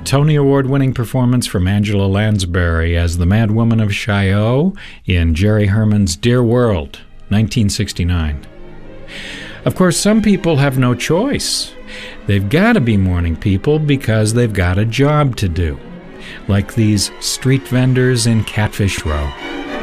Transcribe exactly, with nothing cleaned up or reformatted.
Tony Award-winning performance from Angela Lansbury as the Mad Woman of Chaillot in Jerry Herman's Dear World, nineteen sixty-nine. Of course, some people have no choice. They've got to be morning people because they've got a job to do, like these street vendors in Catfish Row.